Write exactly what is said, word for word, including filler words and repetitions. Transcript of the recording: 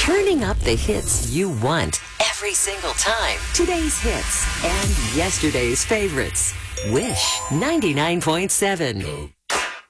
Turning up the hits you want every single time. Today's hits and yesterday's favorites. Wish ninety-nine point seven.